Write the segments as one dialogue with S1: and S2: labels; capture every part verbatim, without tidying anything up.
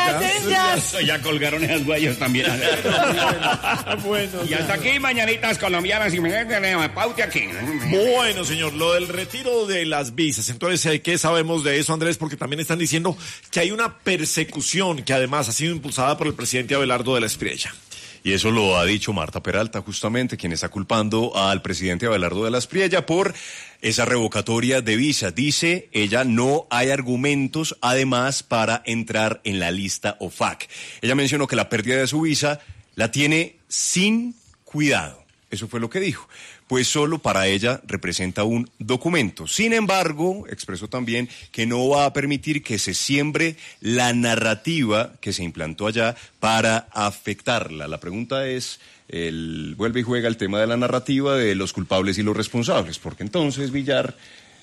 S1: atentas.
S2: Ya colgaron esas guayas también.
S3: Bueno,
S2: y hasta aquí, mañanitas colombianas, y me paute aquí.
S3: Bueno, señor, lo del retiro de las visas. Entonces, ¿qué sabemos de eso, Andrés? Porque también están diciendo que hay una persecución que además ha sido impulsada por el presidente Abelardo de la Espriella.
S4: Y eso lo ha dicho Marta Peralta, justamente, quien está culpando al presidente Abelardo de la Espriella por esa revocatoria de visa. Dice ella, no hay argumentos, además, para entrar en la lista O F A C. Ella mencionó que la pérdida de su visa la tiene sin cuidado. Eso fue lo que dijo. Pues solo para ella representa un documento. Sin embargo, expresó también que no va a permitir que se siembre la narrativa que se implantó allá para afectarla. La pregunta es, el, vuelve y juega el tema de la narrativa de los culpables y los responsables, porque entonces, Villar,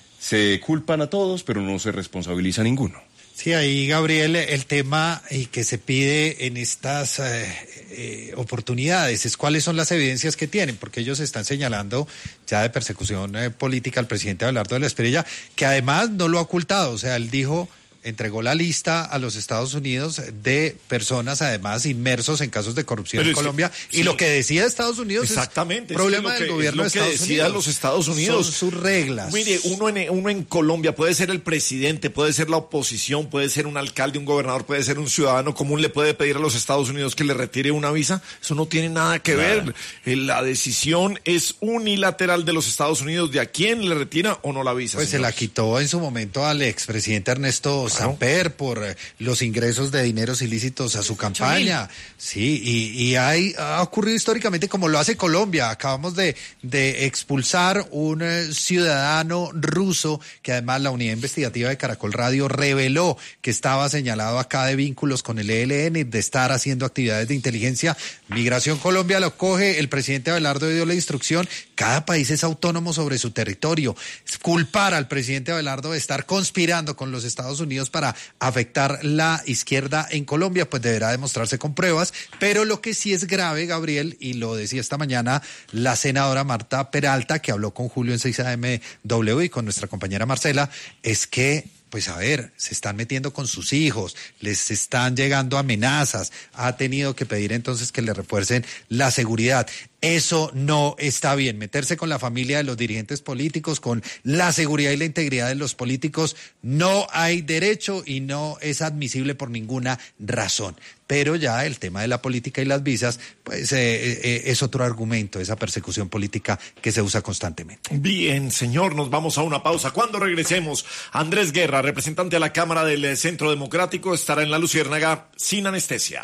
S4: se culpan a todos, pero no se responsabiliza a ninguno.
S5: Sí, ahí, Gabriel, el tema y que se pide en estas eh, eh, oportunidades es cuáles son las evidencias que tienen, porque ellos están señalando ya de persecución eh, política al presidente Abelardo de la Espriella, que además no lo ha ocultado, o sea, él dijo, entregó la lista a los Estados Unidos de personas además inmersos en casos de corrupción Pero en Colombia, sí, y lo que decía Estados Unidos
S3: exactamente,
S5: es problema
S3: es lo
S5: del
S3: que,
S5: gobierno
S3: es
S5: de
S3: lo que
S5: Estados
S3: decida
S5: Unidos.
S3: los Estados Unidos.
S5: Son sus reglas.
S3: Mire, uno en, uno en Colombia puede ser el presidente, puede ser la oposición, puede ser un alcalde, un gobernador, puede ser un ciudadano común, le puede pedir a los Estados Unidos que le retire una visa. Eso no tiene nada que nada. ver. La decisión es unilateral de los Estados Unidos de a quién le retira o no la visa.
S5: Pues señores. Se la quitó en su momento al expresidente Ernesto claro. Samper por por los ingresos de dineros ilícitos a su campaña. Sí, y, y hay, ha ocurrido históricamente como lo hace Colombia. Acabamos de, de expulsar un eh, ciudadano ruso que además la unidad investigativa de Caracol Radio reveló que estaba señalado acá de vínculos con el E L N, de estar haciendo actividades de inteligencia. Migración Colombia lo coge, el presidente Abelardo dio la instrucción, cada país es autónomo sobre su territorio. Culpar al presidente Abelardo de estar conspirando con los Estados Unidos para afectar la izquierda en Colombia, pues deberá demostrarse con pruebas, pero lo que sí es grave, Gabriel, y lo decía esta mañana la senadora Marta Peralta, que habló con Julio en seis A M W y con nuestra compañera Marcela, es que pues a ver, se están metiendo con sus hijos, les están llegando amenazas, ha tenido que pedir entonces que le refuercen la seguridad. Eso no está bien, meterse con la familia de los dirigentes políticos, con la seguridad y la integridad de los políticos, no hay derecho y no es admisible por ninguna razón. Pero ya el tema de la política y las visas, pues eh, eh, es otro argumento, esa persecución política que se usa constantemente.
S3: Bien, señor, nos vamos a una pausa. Cuando regresemos, Andrés Guerra, representante a la Cámara del Centro Democrático, estará en La Luciérnaga sin anestesia.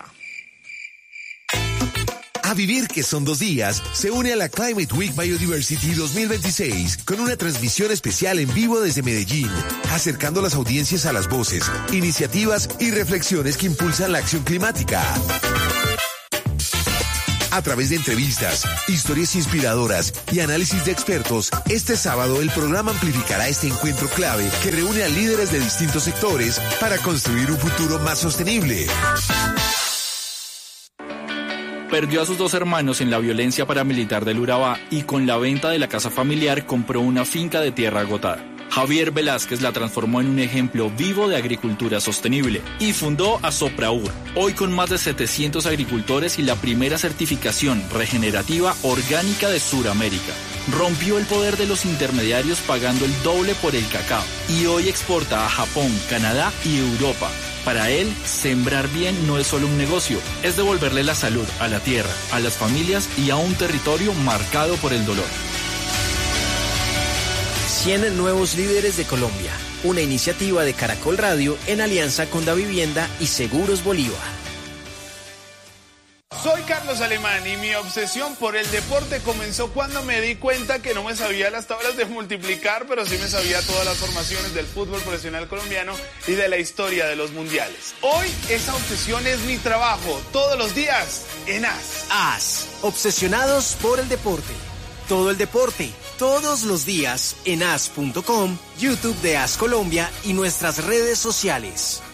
S6: A vivir que son dos días, se une a la Climate Week Biodiversity dos mil veintiséis con una transmisión especial en vivo desde Medellín, acercando las audiencias a las voces, iniciativas y reflexiones que impulsan la acción climática. A través de entrevistas, historias inspiradoras y análisis de expertos, este sábado el programa amplificará este encuentro clave que reúne a líderes de distintos sectores para construir un futuro más sostenible.
S7: Perdió a sus dos hermanos en la violencia paramilitar del Urabá y con la venta de la casa familiar compró una finca de tierra agotada. Javier Velázquez la transformó en un ejemplo vivo de agricultura sostenible y fundó Asopraur, hoy con más de setecientos agricultores y la primera certificación regenerativa orgánica de Sudamérica. Rompió el poder de los intermediarios pagando el doble por el cacao y hoy exporta a Japón, Canadá y Europa. Para él, sembrar bien no es solo un negocio, es devolverle la salud a la tierra, a las familias y a un territorio marcado por el dolor.
S8: cien nuevos líderes de Colombia, una iniciativa de Caracol Radio en alianza con Davivienda y Seguros Bolívar.
S9: Soy Carlos Alemán y mi obsesión por el deporte comenzó cuando me di cuenta que no me sabía las tablas de multiplicar, pero sí me sabía todas las formaciones del fútbol profesional colombiano y de la historia de los mundiales. Hoy esa obsesión es mi trabajo, todos los días en A S.
S8: A S, obsesionados por el deporte. Todo el deporte, todos los días en A S punto com, YouTube de A S Colombia y nuestras redes sociales.